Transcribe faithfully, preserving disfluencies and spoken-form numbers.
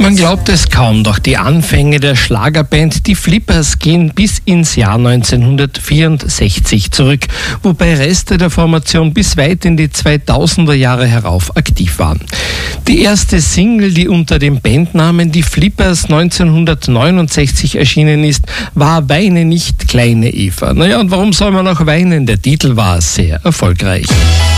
Man glaubt es kaum, doch die Anfänge der Schlagerband Die Flippers gehen bis ins Jahr neunzehnhundertvierundsechzig zurück, wobei Reste der Formation bis weit in die zweitausender Jahre herauf aktiv waren. Die erste Single, die unter dem Bandnamen Die Flippers neunzehnhundertneunundsechzig erschienen ist, war Weine nicht, kleine Eva. Naja, und warum soll man auch weinen? Der Titel war sehr erfolgreich.